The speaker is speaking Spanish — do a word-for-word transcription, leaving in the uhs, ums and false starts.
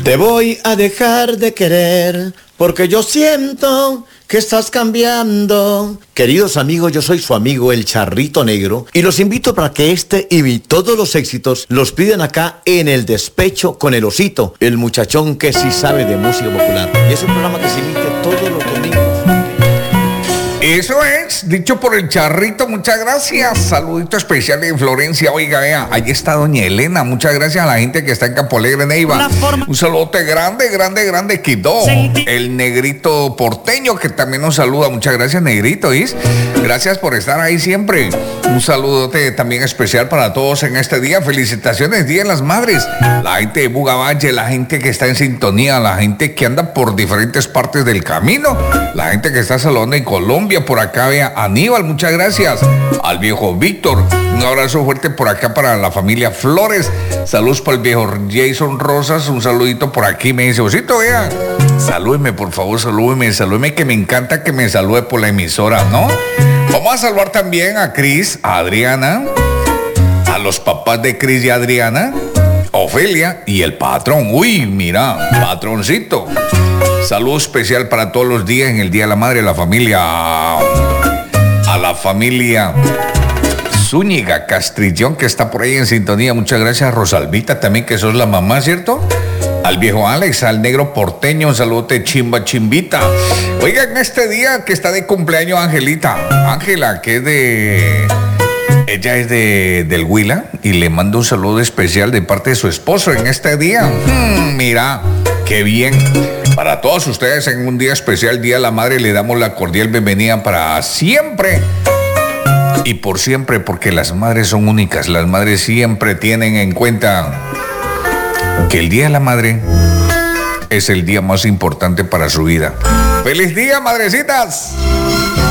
Te voy a dejar de querer porque yo siento que estás cambiando. Queridos amigos, yo soy su amigo el Charrito Negro y los invito para que este y todos los éxitos los piden acá en El Despecho con el Osito, el muchachón que sí sabe de música popular. Y es un programa que se emite todos los domingos. Eso es, dicho por el Charrito, muchas gracias. Saludito especial en Florencia. Oiga, vea, ahí está doña Elena. Muchas gracias a la gente que está en Campo Alegre, Neiva. Un saludote grande, grande, grande, Quidó. El negrito porteño que también nos saluda. Muchas gracias, negrito, ¿is? Gracias por estar ahí siempre. Un saludote también especial para todos en este día. Felicitaciones, Día de las Madres. La gente de Bugavalle, la gente que está en sintonía, la gente que anda por diferentes partes del camino, la gente que está saludando en Colombia. Por acá, vea, Aníbal, muchas gracias. Al viejo Víctor, un abrazo fuerte por acá para la familia Flores. Saludos para el viejo Jason Rosas, un saludito por aquí. Me dice, Osito, vea, salúdeme, por favor, salúdeme, salúdeme, que me encanta que me salude por la emisora, ¿no? Vamos a saludar también a Cris, a Adriana, a los papás de Cris y Adriana, Ofelia y el patrón. Uy, mira, patroncito. Saludo especial para todos los días en el Día de la Madre, a la familia, a la familia Zúñiga Castrillón, que está por ahí en sintonía. Muchas gracias, Rosalvita, también, que sos la mamá, ¿cierto? Al viejo Alex, al negro porteño, un saludote chimba chimbita. Oigan, este día que está de cumpleaños Angelita, Ángela, que es de... Ella es de del Huila y le mando un saludo especial de parte de su esposo en este día. Hmm, mira, qué bien. Para todos ustedes en un día especial, Día de la Madre, le damos la cordial bienvenida para siempre y por siempre, porque las madres son únicas. Las madres siempre tienen en cuenta que el Día de la Madre es el día más importante para su vida. ¡Feliz día, madrecitas!